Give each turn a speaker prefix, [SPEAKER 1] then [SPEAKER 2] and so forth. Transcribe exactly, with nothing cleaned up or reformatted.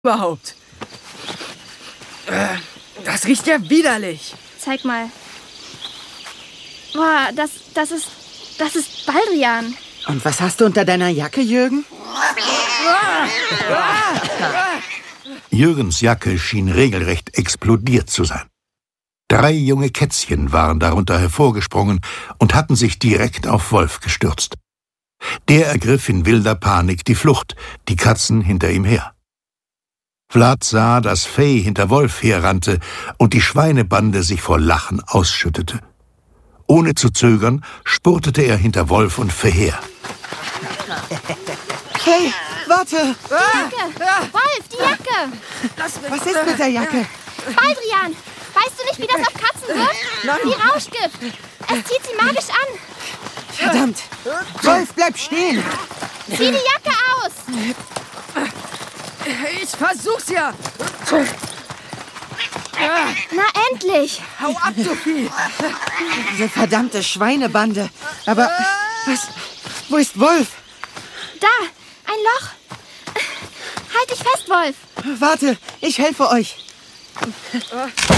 [SPEAKER 1] überhaupt? Äh, das riecht ja widerlich.
[SPEAKER 2] Zeig mal. Boah, das, das ist, das ist Baldrian.
[SPEAKER 3] Und was hast du unter deiner Jacke, Jürgen?
[SPEAKER 4] Jürgens Jacke schien regelrecht explodiert zu sein. Drei junge Kätzchen waren darunter hervorgesprungen und hatten sich direkt auf Wolf gestürzt. Der ergriff in wilder Panik die Flucht, die Katzen hinter ihm her. Vlad sah, dass Fay hinter Wolf herrannte und die Schweinebande sich vor Lachen ausschüttete. Ohne zu zögern, spurtete er hinter Wolf und Fay her.
[SPEAKER 3] Fay, warte!
[SPEAKER 2] Die Jacke! Wolf, die Jacke!
[SPEAKER 3] Was ist mit der Jacke?
[SPEAKER 2] Baldrian, weißt du nicht, wie das auf Katzen wirkt?
[SPEAKER 3] Nein.
[SPEAKER 2] Wie Rauschgift. Es zieht sie magisch an.
[SPEAKER 3] Verdammt! Wolf, bleib stehen!
[SPEAKER 2] Zieh die Jacke aus!
[SPEAKER 1] Ich versuch's ja.
[SPEAKER 2] Na, endlich!
[SPEAKER 1] Hau ab, du Vieh.
[SPEAKER 3] Diese verdammte Schweinebande. Aber was? Wo ist Wolf?
[SPEAKER 2] Da, ein Loch. Halt dich fest, Wolf.
[SPEAKER 3] Warte, ich helfe euch.